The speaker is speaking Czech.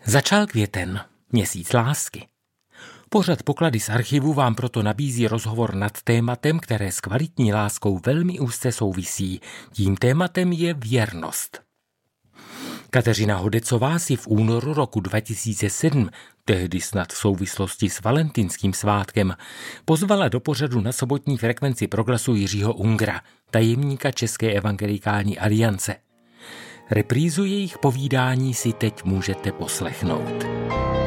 Začal květen, měsíc lásky. Pořad Poklady z archivu vám proto nabízí rozhovor nad tématem, které s kvalitní láskou velmi úzce souvisí. Tím tématem je věrnost. Kateřina Hodecová si v únoru roku 2007, tehdy snad v souvislosti s Valentinským svátkem, pozvala do pořadu na sobotní frekvenci Proglasu Jiřího Ungra, tajemníka České evangelikální aliance. Reprízu jejich povídání si teď můžete poslechnout.